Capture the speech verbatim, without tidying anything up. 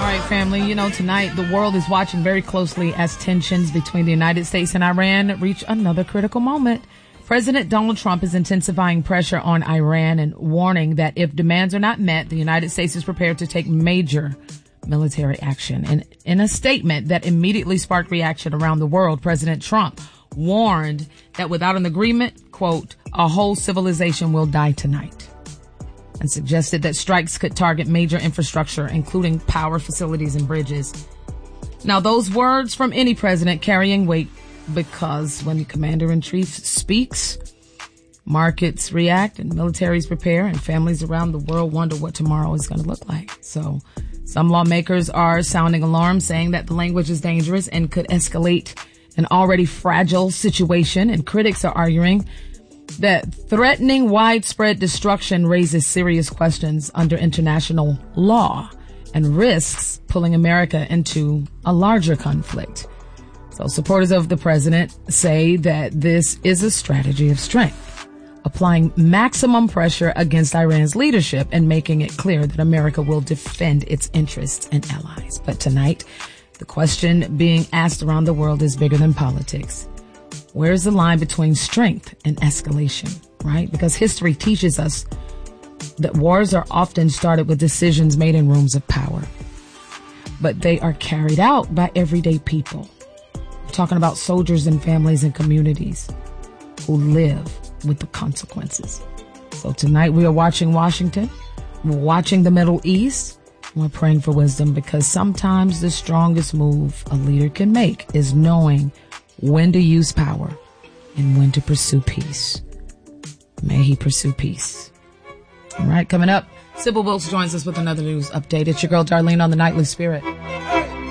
right, family. You know, tonight the world is watching very closely as tensions between the United States and Iran reach another critical moment. President Donald Trump is intensifying pressure on Iran and warning that if demands are not met, the United States is prepared to take major military action. And in a statement that immediately sparked reaction around the world, President Trump warned that without an agreement, quote, a whole civilization will die tonight, and suggested that strikes could target major infrastructure, including power facilities and bridges. Now, those words from any president carrying weight, because when the commander-in-chief speaks, markets react and militaries prepare and families around the world wonder what tomorrow is going to look like. So some lawmakers are sounding alarm, saying that the language is dangerous and could escalate an already fragile situation. And critics are arguing that threatening widespread destruction raises serious questions under international law and risks pulling America into a larger conflict. So supporters of the president say that this is a strategy of strength, applying maximum pressure against Iran's leadership and making it clear that America will defend its interests and allies. But tonight, the question being asked around the world is bigger than politics. Where's the line between strength and escalation, right? Because history teaches us that wars are often started with decisions made in rooms of power, but they are carried out by everyday people. We're talking about soldiers and families and communities who live with the consequences. So tonight we are watching Washington, we're watching the Middle East, and we're praying for wisdom, because sometimes the strongest move a leader can make is knowing when to use power and when to pursue peace. May he pursue peace. All right, coming up, Sybil Wilkes joins us with another news update. It's your girl Darlene on the Nightly Spirit.